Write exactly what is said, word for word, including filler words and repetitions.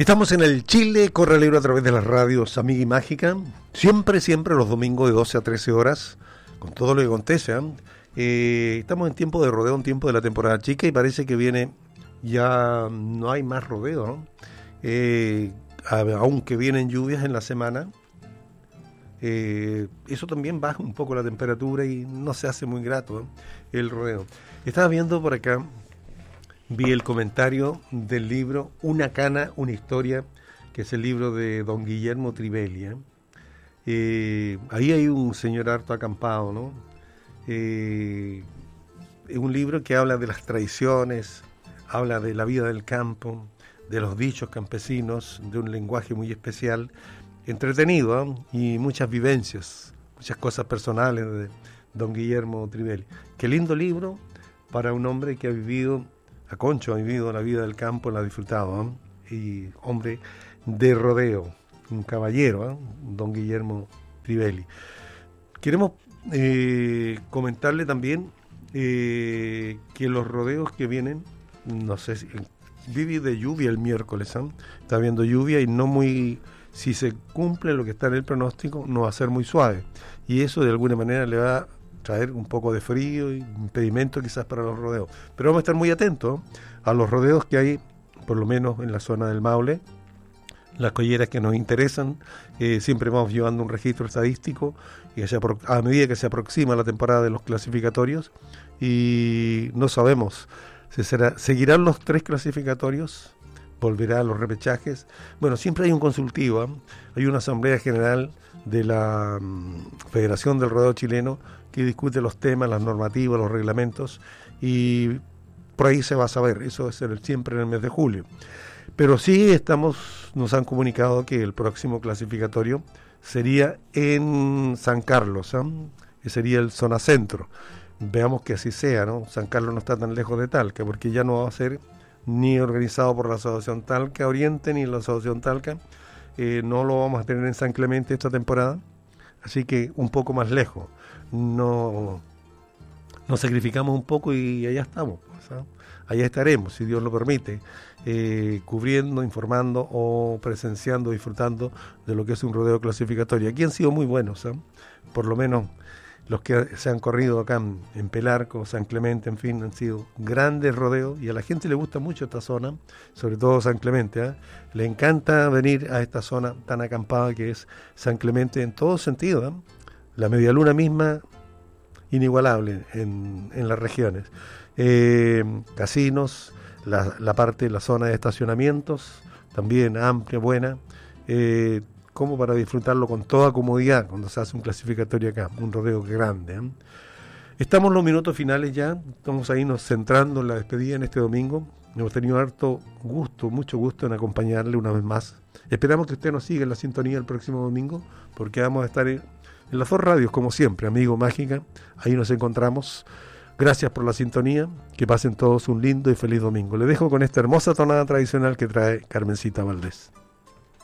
Estamos en el Chile Corre Libro a través de las radios Amiga y Mágica, siempre, siempre los domingos de doce a trece horas, con todo lo que acontece. ¿eh? Eh, estamos en tiempo de rodeo, un tiempo de la temporada chica, y parece que viene, ya no hay más rodeo, ¿no? Eh, aunque vienen lluvias en la semana, eh, eso también baja un poco la temperatura y no se hace muy grato ¿eh? el rodeo. Estaba viendo por acá, vi el comentario del libro Una cana, una historia, que es el libro de don Guillermo Trivelli. ¿eh? Eh, ahí hay un señor harto acampado, ¿no? Eh, es un libro que habla de las tradiciones, habla de la vida del campo, de los dichos campesinos, de un lenguaje muy especial, entretenido ¿eh? y muchas vivencias, muchas cosas personales de don Guillermo Trivelli. Qué lindo libro para un hombre que ha vivido a Concho, ha vivido la vida del campo, la ha disfrutado, ¿eh? Y hombre de rodeo, un caballero, ¿eh? don Guillermo Trivelli. Queremos eh, comentarle también eh, que los rodeos que vienen, no sé si vive de lluvia el miércoles, ¿eh? está habiendo lluvia y no muy, si se cumple lo que está en el pronóstico, no va a ser muy suave, y eso de alguna manera le va a traer un poco de frío y impedimento quizás para los rodeos, pero vamos a estar muy atentos a los rodeos que hay, por lo menos en la zona del Maule, las colleras que nos interesan. Eh, siempre vamos llevando un registro estadístico y a medida que se aproxima la temporada de los clasificatorios, y no sabemos si será, seguirán los tres clasificatorios, volverá a los repechajes. Bueno, siempre hay un consultivo, ¿eh? hay una asamblea general de la um, Federación del Rodeo Chileno que discute los temas, las normativas, los reglamentos, y por ahí se va a saber, eso es el, siempre en el mes de julio. Pero sí estamos, nos han comunicado que el próximo clasificatorio sería en San Carlos, ¿eh? que sería el zona centro. Veamos que así sea, ¿no? San Carlos no está tan lejos de Talca, porque ya no va a ser ni organizado por la Asociación Talca Oriente ni la Asociación Talca. Eh, no lo vamos a tener en San Clemente esta temporada, así que un poco más lejos. No, nos sacrificamos un poco y allá estamos, ¿sabes? Allá estaremos, si Dios lo permite, eh, cubriendo, informando o presenciando, disfrutando de lo que es un rodeo clasificatorio. Aquí han sido muy buenos, ¿eh? por lo menos los que se han corrido acá en, en Pelarco, San Clemente, en fin, han sido grandes rodeos, y a la gente le gusta mucho esta zona, sobre todo San Clemente, ¿eh? le encanta venir a esta zona tan acampada que es San Clemente en todo sentido, ¿eh? La medialuna misma, inigualable en, en las regiones. Eh, casinos, la, la parte, la zona de estacionamientos, también amplia, buena, eh, como para disfrutarlo con toda comodidad cuando se hace un clasificatorio acá, un rodeo grande. ¿eh? Estamos en los minutos finales ya, estamos ahí nos centrando en la despedida en este domingo. Hemos tenido harto gusto, mucho gusto en acompañarle una vez más. Esperamos que usted nos siga en la sintonía el próximo domingo, porque vamos a estar en, en las dos radios, como siempre, Amigo Mágica, ahí nos encontramos. Gracias por la sintonía, que pasen todos un lindo y feliz domingo. Les dejo con esta hermosa tonada tradicional que trae Carmencita Valdés.